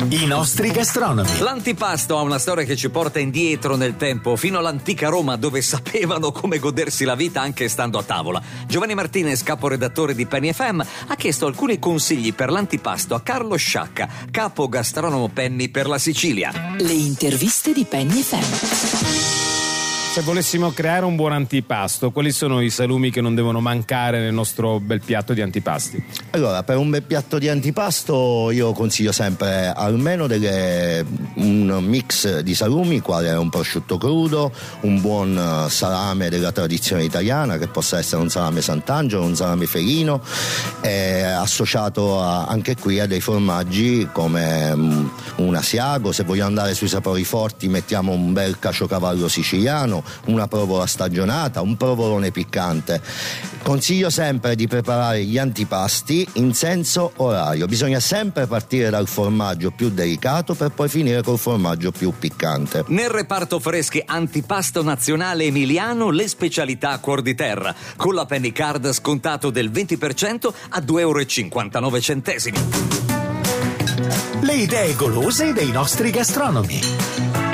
I nostri gastronomi. L'antipasto ha una storia che ci porta indietro nel tempo, fino all'antica Roma, dove sapevano come godersi la vita anche stando a tavola. Giovanni Martinez, caporedattore di Penny FM, ha chiesto alcuni consigli per l'antipasto a Carlo Sciacca, capo gastronomo Penny per la Sicilia. Le interviste di Penny FM. Se volessimo creare un buon antipasto, quali sono i salumi che non devono mancare nel nostro bel piatto di antipasti? Allora, per un bel piatto di antipasto io consiglio sempre almeno un mix di salumi, quale un prosciutto crudo, un buon salame della tradizione italiana, che possa essere un salame Sant'Angelo, un salame felino, associato anche qui a dei formaggi come un asiago. Se vogliamo andare sui sapori forti mettiamo un bel caciocavallo siciliano, una provola stagionata, un provolone piccante. Consiglio sempre di preparare gli antipasti in senso orario. Bisogna sempre partire dal formaggio più delicato per poi finire col formaggio più piccante. Nel reparto freschi antipasto nazionale emiliano, le specialità a cuor di terra, con la Penny Card scontato del 20% a €2,59. Le idee golose dei nostri gastronomi.